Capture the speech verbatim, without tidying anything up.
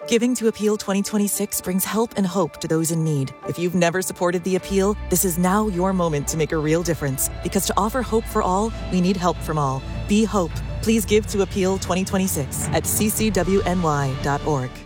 Giving to Appeal twenty twenty-six brings help and hope to those in need. If you've never supported the Appeal, this is now your moment to make a real difference. Because to offer hope for all, we need help from all. Be hope. Please give to Appeal twenty twenty-six at c c w n y dot org.